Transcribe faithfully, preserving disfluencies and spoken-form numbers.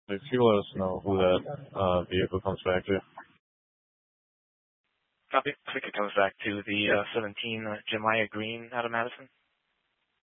If you let us know who that uh, vehicle comes back to. Copy. I think it comes back to the uh, seventeen uh, Jemiah Green out of Madison.